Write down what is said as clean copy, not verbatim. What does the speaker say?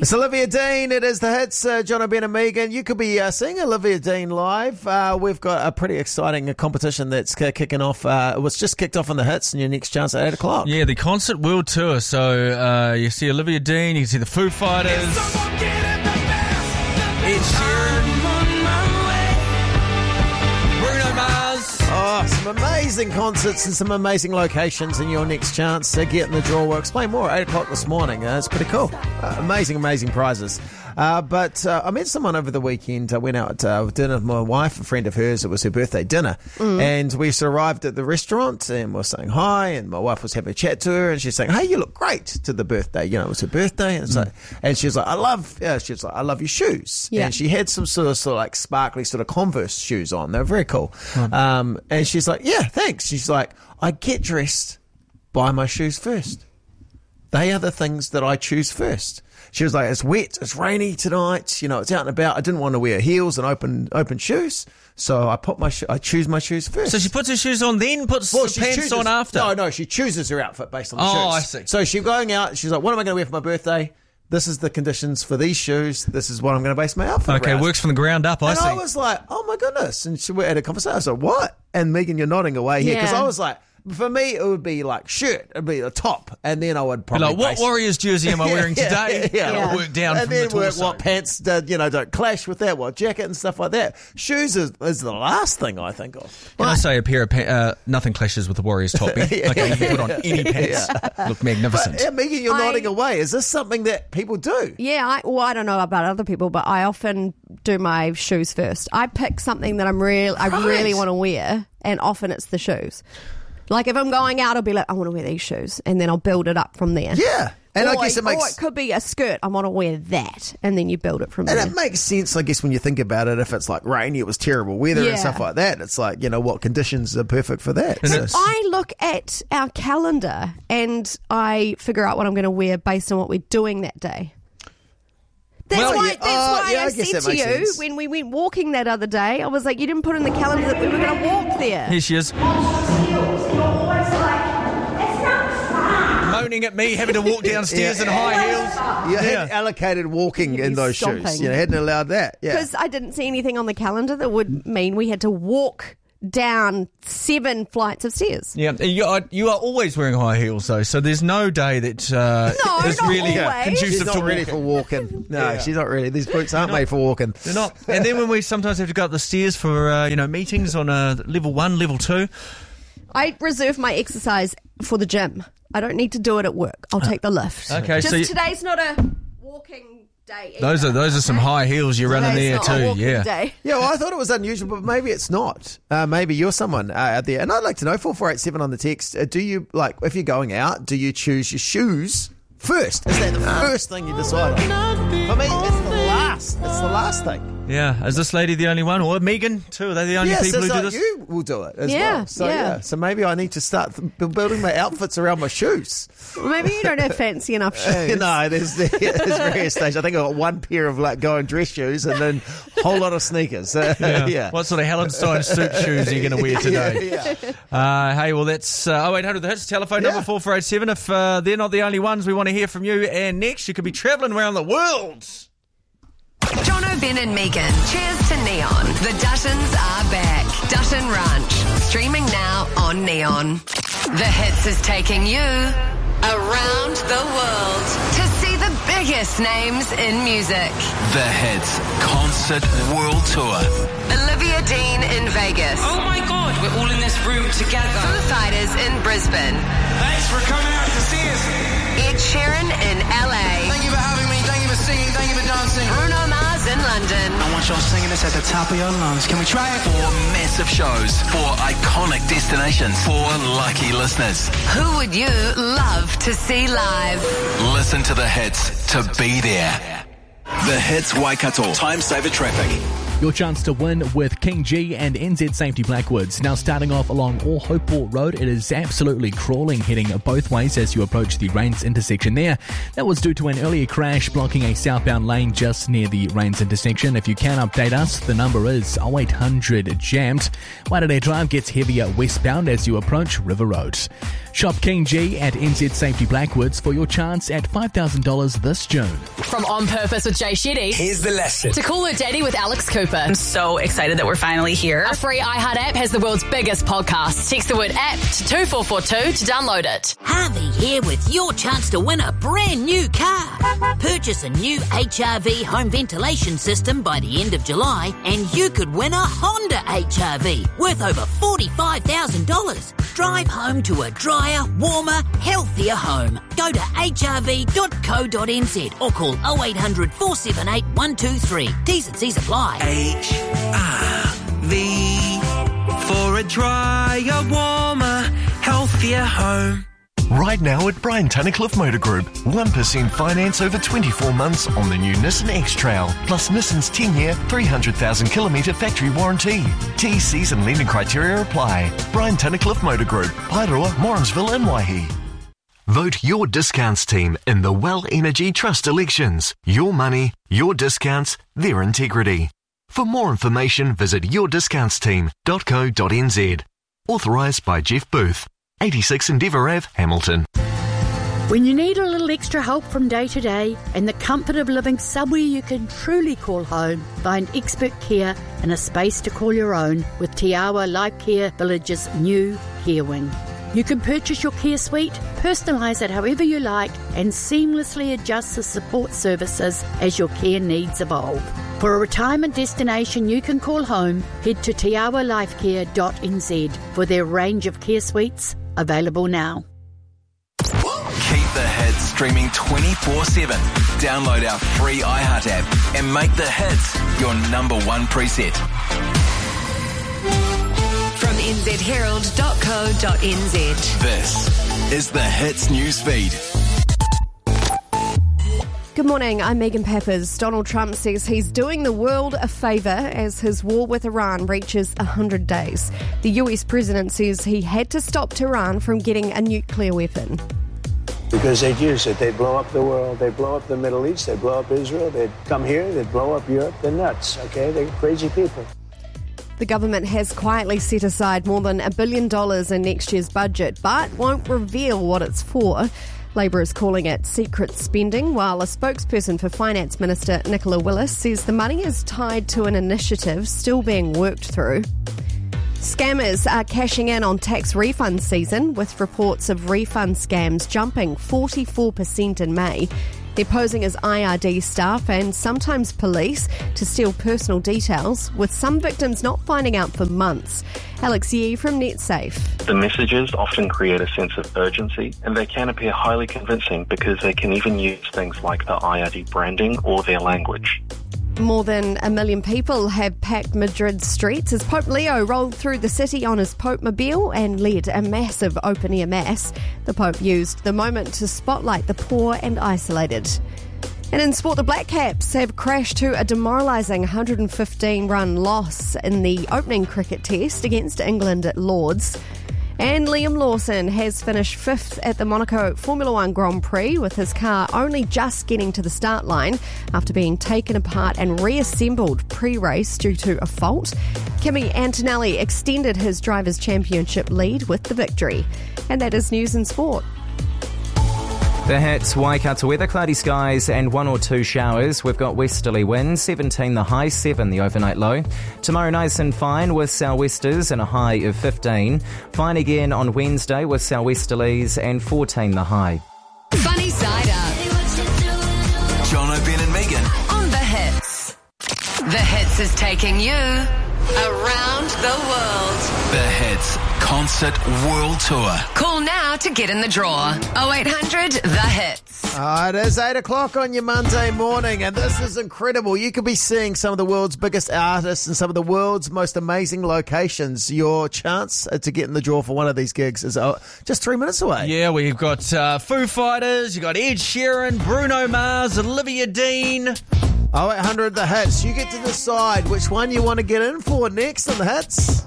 It's Olivia Dean. It is the hits. John O'Brien and Megan. You could be seeing Olivia Dean live. We've got a pretty exciting competition that's kicking off. It was just kicked off on the hits, and your next chance at 8 o'clock. Yeah, the Concert World Tour. So you see Olivia Dean, you can see the Foo Fighters, Ed Sheeran, Bruno Mars. Oh, some amazing concerts and some amazing locations in your next chance to get in the draw. We'll explain more at 8 o'clock this morning. It's pretty cool. Amazing prizes. But I met someone over the weekend. I went out with dinner with my wife, a friend of hers. It was her birthday dinner. And we arrived at the restaurant and we were saying hi. And my wife was having a chat to her and she's saying, hey, you look great to the birthday. You know, it was her birthday. And, and she was like, I love your shoes. Yeah. And she had some sort of like sparkly sort of Converse shoes on. They were very cool. And she's like, yeah, thanks. She's like, I get dressed by my shoes first. They are the things that I choose first. She was like, it's wet, it's rainy tonight, you know, it's out and about. I didn't want to wear heels and open shoes, so I choose my shoes first. So she puts her shoes on, then puts the pants on after? No, she chooses her outfit based on the shoes. Oh, I see. So she's going out, she's like, what am I going to wear for my birthday? This is the conditions for these shoes. This is what I'm going to base my outfit around. Works from the ground up, I see. And I was like, oh my goodness. And we had a conversation. I was like, what? And Megan, you're nodding away here, because I was like, for me, it would be like shirt. It'd be a top, and then I would probably like, what Warriors jersey am I wearing today? Yeah. Work down and from then the torso. what pants don't clash with that. What jacket and stuff like that. Shoes is the last thing I think of. Can I say a pair of nothing clashes with the Warriors top? Like you can put on any pants, look magnificent. But, Megan, you're nodding away. Is this something that people do? Yeah, I don't know about other people, but I often do my shoes first. I pick something that I really want to wear, and often it's the shoes. Like if I'm going out, I'll be like, I want to wear these shoes, and then I'll build it up from there. Yeah. And I guess it makes... Or it could be a skirt, I want to wear that, and then you build it from there. And it makes sense, I guess, when you think about it. If it's like rainy, it was terrible weather and stuff like that. It's like, what conditions are perfect for that. So I look at our calendar and I figure out what I'm going to wear based on what we're doing that day. That's why I said to you, sense. when we went walking that other day, I was like, you didn't put in the calendar that we were going to walk there. Here she is. Moaning at me, having to walk downstairs in high heels. You hadn't allocated walking in those shoes. You hadn't allowed that. Yeah. Because I didn't see anything on the calendar that would mean we had to walk down 7 flights of stairs. Yeah, you are always wearing high heels though, so there's no day that is really conducive she's not to ready for walking. No, she's not really. These boots aren't made for walking. They're not. And then when we sometimes have to go up the stairs for meetings on level 1, level 2. I reserve my exercise for the gym. I don't need to do it at work. I'll take the lift. Okay, so today's not a walking day. Those are some high heels you're running there too. Yeah. Day. Yeah, well, I thought it was unusual, but maybe it's not. Maybe you're someone out there, and I'd like to know 4487 on the text. Do you if you're going out? Do you choose your shoes first? Is that the first thing you decide on? For me, it's the last. It's the last thing. Yeah, is this lady the only one, or Megan too? Are they the only people who do this? You will do it as well. So so maybe I need to start building my outfits around my shoes. Well, maybe you don't have fancy enough shoes. No, there's various stages. I think I've got one pair of going dress shoes and then a whole lot of sneakers. Yeah. What sort of Hallenstein suit shoes are you going to wear today? Hey, well that's 0800 the hits telephone number 4487. If they're not the only ones, we want to hear from you. And next, you could be travelling around the world. John O'Brien and Megan. Cheers to Neon. The Duttons are back. Dutton Ranch. Streaming now on Neon. The Hits is taking you around the world to see the biggest names in music. The Hits Concert World Tour. Olivia Dean in Vegas. Oh my God, we're all in this room together. Foo Fighters in Brisbane. Thanks for coming out to see us. Ed Sheeran in LA. Thank you for having me. Thank you for singing. Thank you for dancing. Bruno Mars in London. I want y'all singing this at the top of your lungs. Can we try it? 4 massive shows, 4 iconic destinations, 4 lucky listeners. Who would you love to see live? Listen to the hits to be there. The Hits Waikato. Time saver traffic. Your chance to win with King G and NZ Safety Blackwoods. Now starting off along All Hopeport Road, it is absolutely crawling heading both ways as you approach the Rains intersection there. That was due to an earlier crash blocking a southbound lane just near the Rains intersection. If you can update us, the number is 0800 jammed. Waitangi Drive gets heavier westbound as you approach River Road. Shop King G at NZ Safety Blackwoods for your chance at $5,000 this June. From On Purpose with Jay Shetty. Here's the lesson. To Call Her Daddy with Alex Cooper. I'm so excited that we're finally here. Our free iHeart app has the world's biggest podcast. Text the word app to 2442 to download it. Harvey here with your chance to win a brand new car. Purchase a new HRV home ventilation system by the end of July and you could win a Honda HRV worth over $45,000. Drive home to a drier, warmer, healthier home. Go to hrv.co.nz or call 0800 478 123. T's and C's apply. HRV for a drier, warmer, healthier home. Right now at Brian Tunnicliffe Motor Group, 1% finance over 24 months on the new Nissan X-Trail, plus Nissan's 10-year, 300,000 kilometre factory warranty. T-C's and lending criteria apply. Brian Tunnicliffe Motor Group, Paeroa, Morrinsville and Waihi. Vote your discounts team in the Well Energy Trust elections. Your money, your discounts, their integrity. For more information, visit yourdiscountsteam.co.nz. Authorised by Jeff Booth. 86 Endeavour Ave, Hamilton. When you need a little extra help from day to day and the comfort of living somewhere you can truly call home, find expert care and a space to call your own with Te Awa Life Care Village's new Care Wing. You can purchase your care suite, personalise it however you like and seamlessly adjust the support services as your care needs evolve. For a retirement destination you can call home, head to teawalifecare.nz for their range of care suites available now. Keep the hits streaming 24/7. Download our free iHeart app and make the hits your number one preset. From nzherald.co.nz. This is the Hits newsfeed. Good morning, I'm Megan Peppers. Donald Trump says he's doing the world a favour as his war with Iran reaches 100 days. The US president says he had to stop Tehran from getting a nuclear weapon. Because they'd use it. They'd blow up the world. They'd blow up the Middle East. They'd blow up Israel. They'd come here. They'd blow up Europe. They're nuts, okay? They're crazy people. The government has quietly set aside more than $1 billion in next year's budget, but won't reveal what it's for. Labor is calling it secret spending, while a spokesperson for Finance Minister Nicola Willis says the money is tied to an initiative still being worked through. Scammers are cashing in on tax refund season, with reports of refund scams jumping 44% in May. They're posing as IRD staff and sometimes police to steal personal details, with some victims not finding out for months. Alex Yee from NetSafe. The messages often create a sense of urgency, and they can appear highly convincing because they can even use things like the IRD branding or their language. More than 1 million people have packed Madrid's streets as Pope Leo rolled through the city on his Pope-mobile and led a massive open-air mass. The Pope used the moment to spotlight the poor and isolated. And in sport, the Black Caps have crashed to a demoralising 115-run loss in the opening cricket test against England at Lord's. And Liam Lawson has finished 5th at the Monaco Formula One Grand Prix, with his car only just getting to the start line after being taken apart and reassembled pre-race due to a fault. Kimi Antonelli extended his Drivers' Championship lead with the victory. And that is news and sport. The Hits, Waikato weather, cloudy skies and 1 or 2 showers. We've got westerly winds, 17 the high, 7 the overnight low. Tomorrow nice and fine with sou'westers and a high of 15. Fine again on Wednesday with sou'westerlies and 14 the high. Funny Side Up. Jono, Ben and Megan. On the Hits. The Hits is taking you around the world. The Hits Concert World Tour. Call now to get in the draw. 0800 The Hits. It is 8 o'clock on your Monday morning, and this is incredible. You could be seeing some of the world's biggest artists and some of the world's most amazing locations. Your chance to get in the draw for one of these gigs is just 3 minutes away. Yeah, we've got Foo Fighters, you've got Ed Sheeran, Bruno Mars, Olivia Dean. 0800 The Hits. You get to decide which one you want to get in for next on The Hits.